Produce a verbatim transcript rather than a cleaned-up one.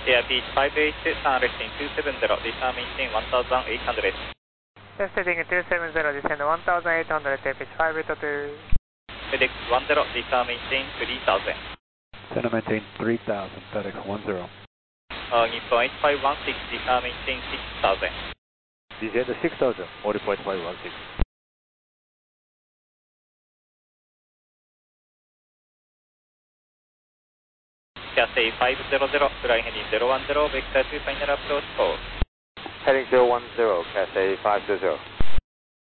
Air Beach five eight, sun resting two seven zero, descend maintain one thousand eight hundred. Descending two seven zero, descend one thousand eight hundred, Air Beach five eight two. FedEx one zero, descend maintain three thousand. Descend maintain three thousand, FedEx one zero. Uh, Nippon eight five one six, descend maintain six thousand. Descend six thousand, order point five one six. Cathay five zero zero, flying heading zero one zero, vector to final approach four. Heading zero one zero, Cathay five zero zero.